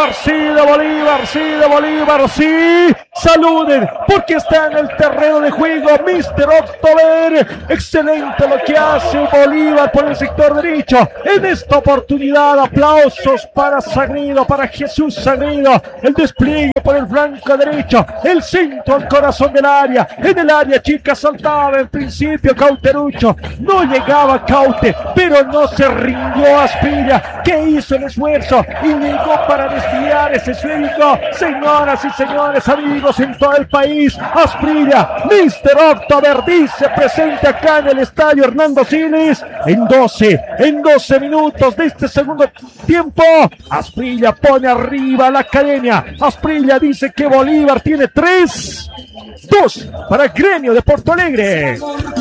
Bolívar, sí, de Bolívar, sí, de Bolívar, sí. Saluden, porque está en el terreno de juego Mr. October. Excelente lo que hace Bolívar por el sector derecho. En esta oportunidad, aplausos para Sagredo, para Jesús Sagredo. El despliegue por el flanco derecho, el centro al corazón del área. En el área chica saltaba en principio Cauterucho. No llegaba Caute, pero no se rindió Asprilla, que hizo el esfuerzo y llegó para desviar ese esférico. Señoras y señores, amigos en todo el país, Asprilla, Mr. October, dice presente acá en el estadio Hernando Siles. En 12 minutos de este segundo tiempo, Asprilla pone arriba a la academia. Asprilla dice que Bolívar tiene 3-2 para Gremio de Porto Alegre.